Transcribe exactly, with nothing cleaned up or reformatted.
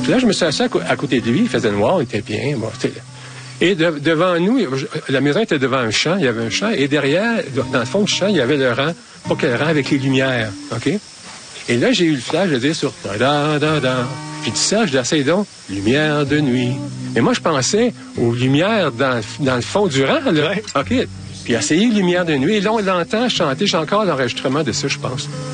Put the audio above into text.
Puis là, je me suis assis à, à côté de lui, il faisait noir, il était bien. Bon, et de, devant nous, la maison était devant un champ, il y avait un champ, et derrière, dans le fond du champ, il y avait le rang, pas quel rang, avec les lumières, OK? Et là, j'ai eu le flash de dire sur da da da. J'ai dit ça, je dis, essaye donc, lumière de nuit. Mais moi, je pensais aux lumières dans, dans le fond du rang, là. Ouais. OK. Puis essayer lumière de nuit. Et là, on l'entend chanter. J'ai encore l'enregistrement de ça, je pense.